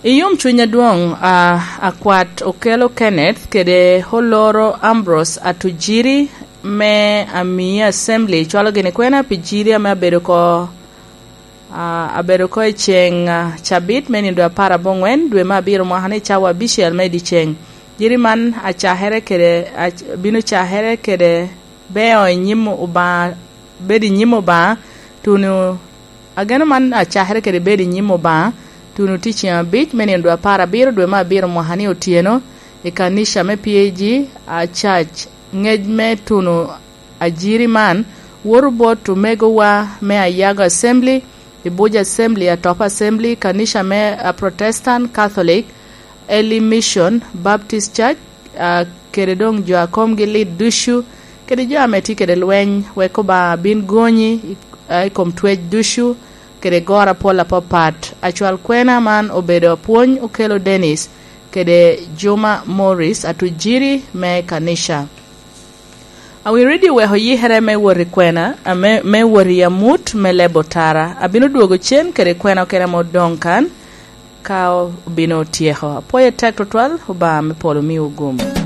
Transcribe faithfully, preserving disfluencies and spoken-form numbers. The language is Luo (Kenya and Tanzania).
Iyum chunya duong uh, akwat Okelo Kenneth kede holoro Ambrose Atujiri me ami assembly chwalo gene kwena pijiri ame abedo ko uh, abedo ko cheng uh, chabit meni ndo para bongwen dwe ma biro mwahane chawa bishel me di cheng jiri man achahere kede ach, binu chahere kede beo nyimo uba bedi nyimo ba tunu agano man achahere kede bedi nyimo ba tunu tichi ya bit meni ndo para biro dwe ma biro mwahane utieno ikanisha me P A G a church ngejme tunu ajiri man worubo tumego wa me ayago assembly ibuja assembly a top assembly kanisha me a Protestant Catholic Early Mission Baptist Church uh, keredong jo akomgi lead dushu kede jo ameti kede lweny weko ba bin gonyi uh, ikom tuwej dushu kede gora pola popat achwal kwena man obedo puony Okelo Dennis kede Juma Morris Atujiri me kanisha awi ready we hoyi here me wori kwena ame me wori yamut me lebotara abino duogo chen kere kwena kere modonkan ka bino tieho apoye tek total oba me polo mi ugum